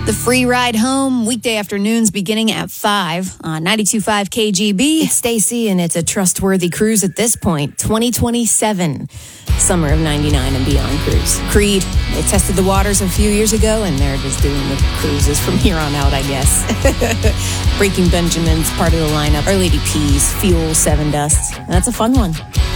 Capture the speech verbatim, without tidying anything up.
The free ride home, weekday afternoons beginning at five on ninety-two point five K G B. It's Stacy, and it's a trustworthy cruise at this point. twenty twenty-seven, summer of ninety-nine and beyond cruise. Creed, they tested the waters a few years ago, and they're just doing the cruises from here on out, I guess. Breaking Benjamin's part of the lineup. Our Lady P's, Fuel, Seven Dusts. And that's a fun one.